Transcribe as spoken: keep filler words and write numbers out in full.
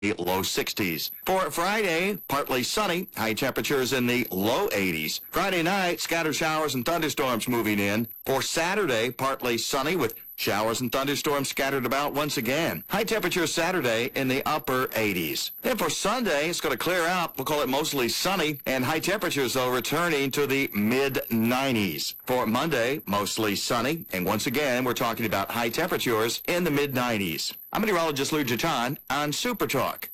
low sixties. For Friday, partly sunny, high temperatures in the low eighties. Friday night, scattered showers and thunderstorms moving in. For Saturday, partly sunny with showers and thunderstorms scattered about once again. High temperatures Saturday in the upper eighties. Then for Sunday, it's going to clear out. We'll call it mostly sunny, and high temperatures, though, returning to the mid nineties. For Monday, mostly sunny, and once again, we're talking about high temperatures in the mid nineties. I'm meteorologist Lou Jatan on Super Talk.